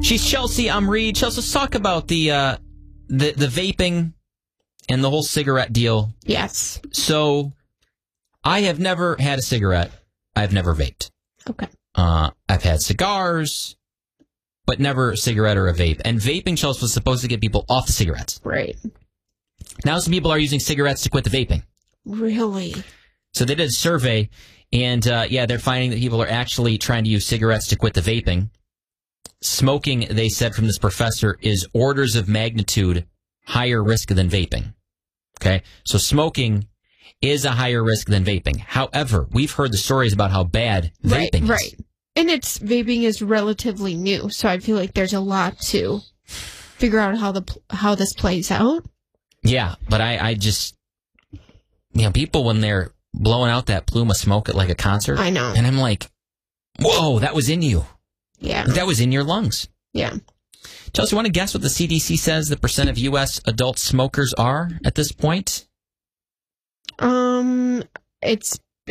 She's Chelsea. I'm Reed. Chelsea, let's talk about the vaping and the whole cigarette deal. Yes. So, I have never had a cigarette. I've never vaped. Okay. I've had cigars, but never a cigarette or a vape. And vaping, Chelsea, was supposed to get people off the cigarettes. Right. Now some people are using cigarettes to quit the vaping. Really? So they did a survey, and they're finding that people are actually trying to use cigarettes to quit the vaping. Smoking, they said from this professor, is orders of magnitude higher risk than vaping. Okay? So smoking is a higher risk than vaping. However, we've heard the stories about how bad vaping is. Right. And vaping is relatively new, so I feel like there's a lot to figure out how this plays out. Yeah, but I just, people when they're blowing out that plume of smoke at like a concert. I know. And I'm like, whoa, that was in you. Yeah. That was in your lungs. Yeah. Chelsea, want to guess what the CDC says the percent of U.S. adult smokers are at this point? It's